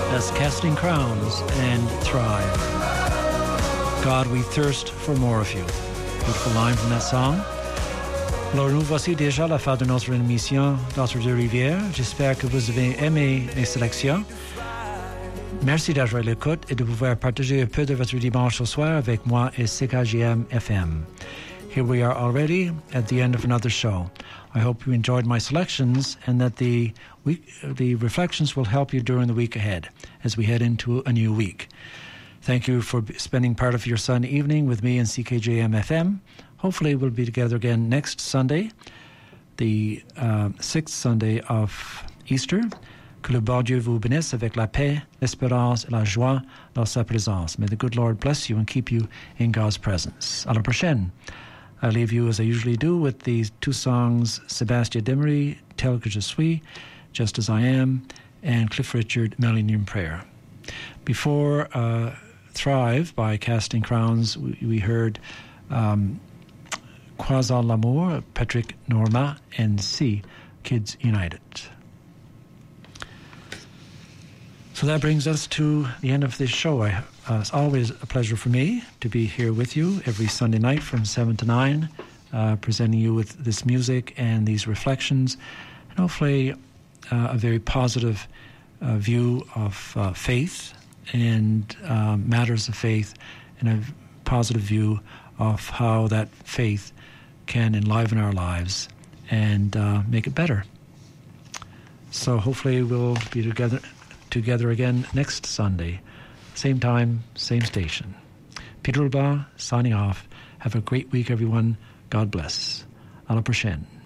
That's Casting Crowns and Thrive. God, we thirst for more of you. Beautiful line from that song. Alors, nous voici déjà à la fin de notre émission d'Entre-deux-Rivières. J'espère que vous avez aimé mes sélections. Merci d'avoir l'écoute et de pouvoir partager un peu de votre dimanche ce soir avec moi et CKGM FM. Here we are already at the end of another show. I hope you enjoyed my selections and that the reflections will help you during the week ahead as we head into a new week. Thank you for spending part of your Sunday evening with me and CKJM FM. Hopefully we'll be together again next Sunday, the 6th Sunday of Easter. Que le bon Dieu vous bénisse avec la paix, l'espérance et la joie dans sa présence. May the good Lord bless you and keep you in God's presence. À la prochaine. I leave you as I usually do with these two songs, Sébastien Demery, Tel que je suis, Just as I Am, and Cliff Richard, Millennium Prayer. Before Thrive by Casting Crowns, we heard Croisant l'Amour, Patrick Norma, and C, Kids United. So that brings us to the end of this show. It's always a pleasure for me to be here with you every Sunday night from 7 to 9, presenting you with this music and these reflections, and hopefully a very positive view of faith and matters of faith, and a positive view of how that faith can enliven our lives and make it better. So hopefully we'll be together again next Sunday, same time, same station. Peter Ulba signing off. Have a great week, everyone. God bless. À la prochaine.